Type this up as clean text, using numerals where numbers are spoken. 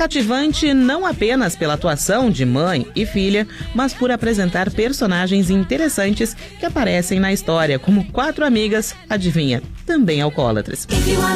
Cativante não apenas pela atuação de mãe e filha, mas por apresentar personagens interessantes que aparecem na história, como 4 amigas, adivinha, também alcoólatras.